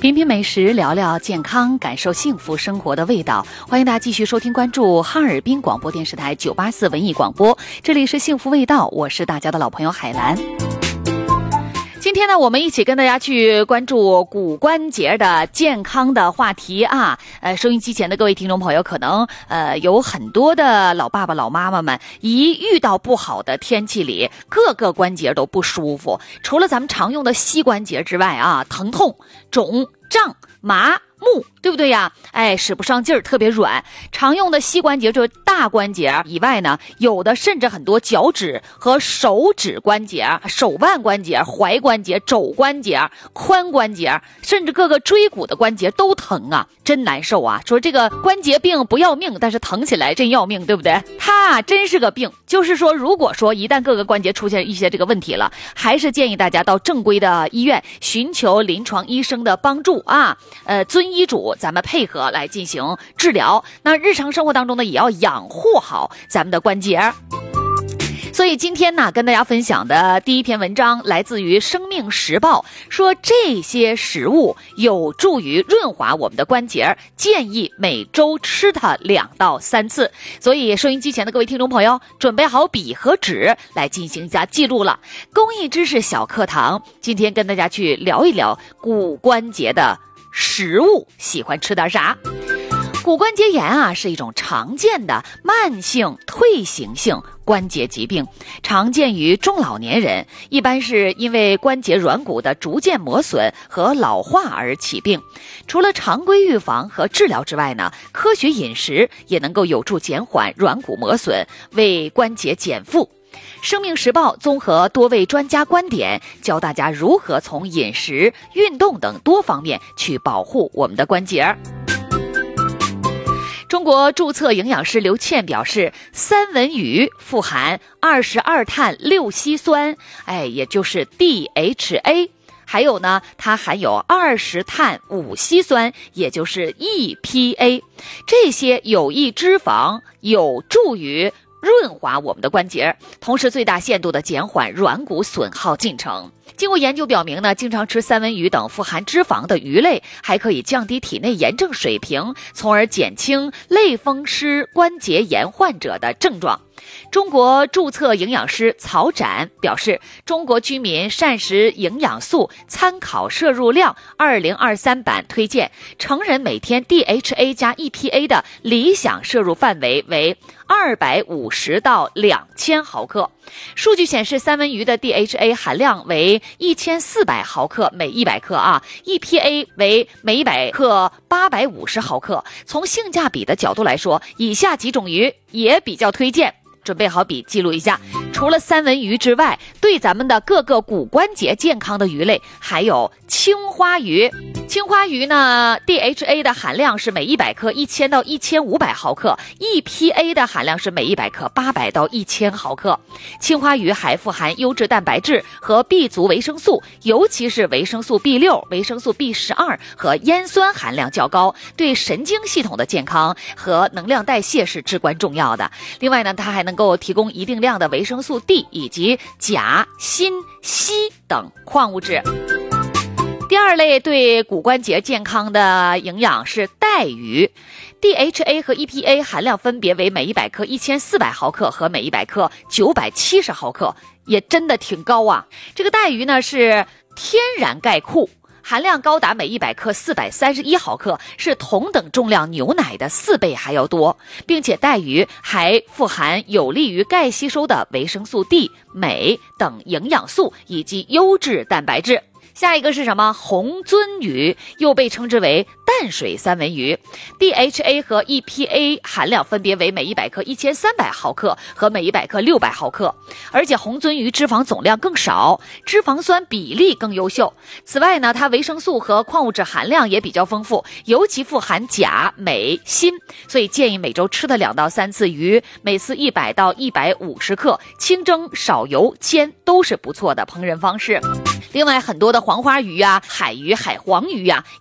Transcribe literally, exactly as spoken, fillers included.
品品美食，聊聊健康，感受幸福生活的味道。欢迎大家继续收听关注哈尔滨广播电视台九八四文艺广播，这里是幸福味道，我是大家的老朋友海兰。今天呢，我们一起跟大家去关注骨关节的健康的话题啊。呃，收音机前的各位听众朋友，可能呃有很多的老爸爸、老妈妈们，一遇到不好的天气里，各个关节都不舒服。除了咱们常用的膝关节之外啊，疼痛、肿、胀、麻、木，对不对呀？哎，使不上劲儿，特别软。常用的膝关节就是大关节以外呢，有的甚至很多脚趾和手指关节、手腕关节、踝关节、肘关节、髋关节，甚至各个椎骨的关节都疼啊，真难受啊！说这个关节病不要命，但是疼起来真要命，对不对？它真是个病。就是说，如果说一旦各个关节出现一些这个问题了，还是建议大家到正规的医院寻求临床医生的帮助啊，呃，遵医嘱，咱们配合来进行治疗。那日常生活当中呢，也要养护好咱们的关节。所以今天呢，跟大家分享的第一篇文章来自于《生命时报》，说这些食物有助于润滑我们的关节，建议每周吃它两到三次。所以收音机前的各位听众朋友，准备好笔和纸来进行一下记录了。公益知识小课堂，今天跟大家去聊一聊骨关节的食物，喜欢吃点啥？骨关节炎啊，是一种常见的慢性退行性关节疾病，常见于中老年人，一般是因为关节软骨的逐渐磨损和老化而起病。除了常规预防和治疗之外呢，科学饮食也能够有助减缓软骨磨损，为关节减负。生命时报综合多位专家观点，教大家如何从饮食、运动等多方面去保护我们的关节。中国注册营养师刘倩表示，三文鱼富含二十二碳六烯酸，哎，也就是 D H A， 还有呢，它含有二十碳五烯酸，也就是 E P A， 这些有益脂肪有助于润滑我们的关节，同时最大限度地减缓软骨损耗进程。经过研究表明呢，经常吃三文鱼等富含脂肪的鱼类，还可以降低体内炎症水平，从而减轻类风湿关节炎患者的症状。中国注册营养师曹展表示，中国居民膳食营养素参考摄入量二零二三版推荐，成人每天 D H A 加 E P A 的理想摄入范围为二百五十到两千毫克。数据显示，三文鱼的 D H A 含量为一千四百毫克每一百克啊 ，E P A 为每一百克八百五十毫克。从性价比的角度来说，以下几种鱼也比较推荐。准备好笔记录一下，除了三文鱼之外，对咱们的各个骨关节健康的鱼类还有青花鱼。青花鱼呢 D H A 的含量是每一百克一千到一千五百毫克， E P A 的含量是每一百克八百到一千毫克。青花鱼还富含优质蛋白质和 B 族维生素，尤其是维生素 B 六、维生素 B 十二 和烟酸含量较高，对神经系统的健康和能量代谢是至关重要的。另外呢，它还能够提供一定量的维生素 D 以及钾、锌、硒等矿物质。第二类对骨关节健康的营养是带鱼， D H A 和 E P A 含量分别为每一百克一千四百毫克和每一百克九百七十毫克，也真的挺高啊。这个带鱼呢是天然钙库，含量高达每一百克四百三十一毫克，是同等重量牛奶的四倍还要多，并且带鱼还富含有利于钙吸收的维生素 D、镁等营养素以及优质蛋白质。下一个是什么？红鳟鱼，又被称之为淡水三文鱼， D H A 和 E P A 含量分别为每一百克一千三百毫克和每一百克六百毫克，而且红鳟鱼脂肪总量更少，脂肪酸比例更优秀。此外呢，它维生素和矿物质含量也比较丰富，尤其富含钾、镁、锌，所以建议每周吃它两到三次鱼，每次一百到一百五十克，清蒸、少油、煎都是不错的烹饪方式。另外，很多的黄花鱼啊、海鱼、海黄鱼啊，